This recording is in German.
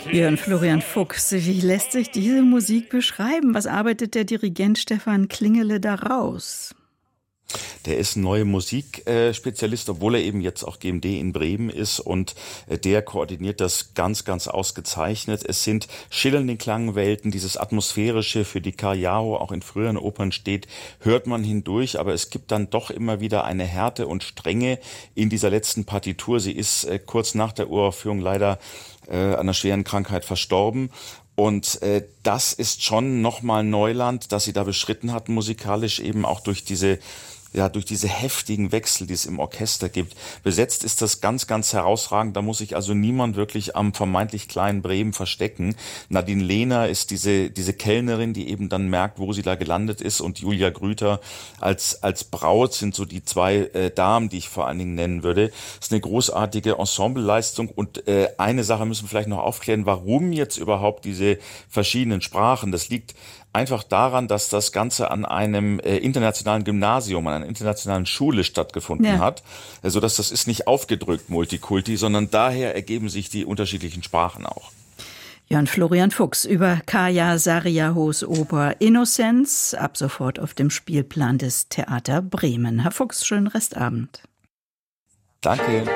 Jörn Florian Fuchs, wie lässt sich diese Musik beschreiben? Was arbeitet der Dirigent Stefan Klingele daraus? Der ist ein neue Musikspezialist, obwohl er eben jetzt auch GMD in Bremen ist, und der koordiniert das ganz, ganz ausgezeichnet. Es sind schillernde Klangwelten, dieses Atmosphärische, für die Cariao auch in früheren Opern steht, hört man hindurch, aber es gibt dann doch immer wieder eine Härte und Strenge in dieser letzten Partitur. Sie ist kurz nach der Uraufführung leider an einer schweren Krankheit verstorben. Und das ist schon nochmal Neuland, das sie da beschritten hatten, musikalisch, eben auch durch diese heftigen Wechsel, die es im Orchester gibt. Besetzt ist das ganz, ganz herausragend. Da muss sich also niemand wirklich am vermeintlich kleinen Bremen verstecken. Nadine Lehner ist diese Kellnerin, die eben dann merkt, wo sie da gelandet ist. Und Julia Grüter als Braut sind so die zwei Damen, die ich vor allen Dingen nennen würde. Das ist eine großartige Ensembleleistung. Und eine Sache müssen wir vielleicht noch aufklären, warum jetzt überhaupt diese verschiedenen Sprachen. Das liegt einfach daran, dass das Ganze an einem internationalen Gymnasium, an einer internationalen Schule stattgefunden hat, sodass das ist nicht aufgedrückt Multikulti, sondern daher ergeben sich die unterschiedlichen Sprachen auch. Jörn Florian Fuchs über Kaya Sarriahos Oper Innocenz, ab sofort auf dem Spielplan des Theater Bremen. Herr Fuchs, schönen Restabend. Danke.